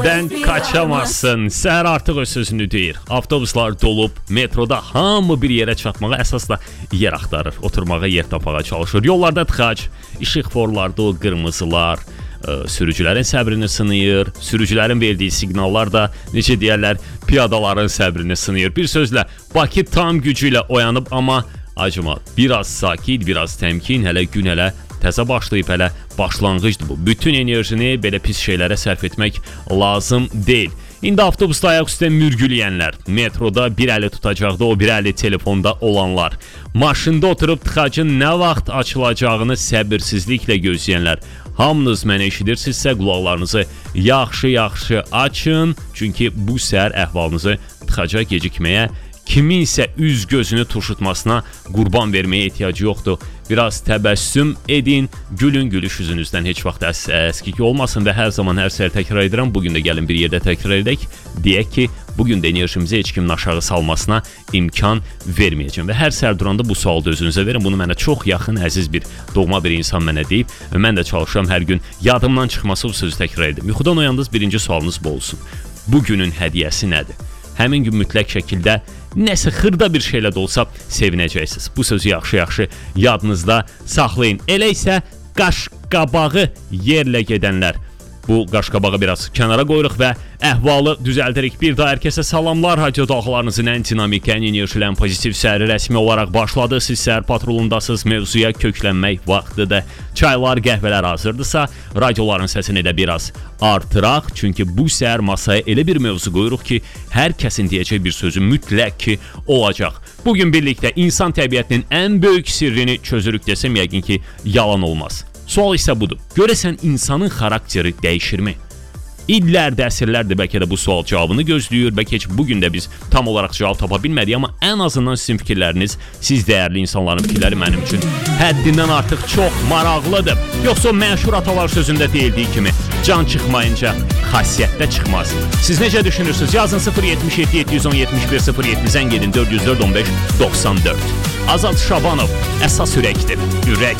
dən qaçamazsın. Səhər artıq öz sözünü deyir. Avtobuslar dolub, metroda hamı bir yerə çatmağa əsasla yer axtarır. Oturmağa yer tapmağa çalışır. Yollarda tıxac, işıqforlarda o qırmızılar, sürücülərin səbrini sınayır. Sürücülərin verdiyi siqnallar da, necə deyərlər, piyadaların səbrini sınayır. Bir sözlə, Bakı tam gücü ilə oyanıb, amma acıma, biraz sakit, biraz təmkin, hələ gün hələ təzə başlayıb, hələ başlanğıcdır bu. Bütün enerjini belə pis şeylərə sərf etmək lazım deyil. İndi avtobusda ayaq üstə mürgüləyənlər, metroda bir əli tutacaqda, o bir əli telefonda olanlar, maşında oturub tıxacın nə vaxt açılacağını səbirsizliklə gözləyənlər, hamınız mənə eşidirsinizsə qulaqlarınızı yaxşı açın, çünki bu səhər əhvalınızı tıxaca gecikməyə, kiminsə üz gözünü turşutmasına qurban verməyə ehtiyacı yoxdur. Biraz təbəssüm edin, gülün, gülüş üzünüzdən heç vaxt əskik olmasın və hər zaman hər səhər təkrar edirəm. Bugün də gəlin bir yerdə təkrar edək. Deyək ki, bugün də enerjimizi heç kimin aşağı salmasına imkan verməyəcəm. Və hər səhər duranda bu sualı da özünüzə verin. Bunu mənə çox yaxın, əziz bir, doğma bir insan mənə deyib. Mən də çalışıram hər gün yadımdan çıxması bu sözü təkrar edim. Yuxudan oyandınız, birinci sualınız bu olsun. Bugünün hədiyyəsi nədir? Həmin gün mütləq şəkildə nəsə xırda bir şeylə də olsa sevinəcəksiniz. Bu sözü yaxşı yadınızda saxlayın. Elə isə qaşqabağı yerlə gedənlər. Bu qaşqabağı biraz kənara qoyuruq və əhvalı düzəldirik. Bir daha hər kəsə salamlar. Radio dalğalarınızın ən dinamik, ən enerjili, ən pozitiv səhəri rəsmi olaraq başladı. Siz səhər patrolundasınız, mövzuya köklənmək vaxtıdır. Çaylar, qəhvələr hazırdırsa, radioların səsini də biraz artıraq. Çünki bu səhər masaya elə bir mövzu qoyuruq ki, hər kəsin deyəcək bir sözü mütləq ki olacaq. Bugün birlikdə insan təbiətinin ən böyük sirrini çözürük desəm, yəqin ki, yalan olmaz. Sual isə budur. Görəsən insanın xarakteri dəyişirmi? İllərdə, əsrlərdə bəlkə də bu sual cavabını gözləyir. Bəlkə heç bugün də biz tam olaraq cavab tapa bilmədik, amma ən azından sizin fikirləriniz, siz dəyərli insanların fikirləri mənim üçün həddindən artıq çox maraqlıdır. Yoxsa məşhur atalar sözündə deyildiyi kimi, can çıxmayınca xasiyyətdə çıxmaz. Siz necə düşünürsünüz? Yazın 077 710 71 07, zəng edin 404 15 94. Azad Şabanov, əsas ürəkdir. Ürək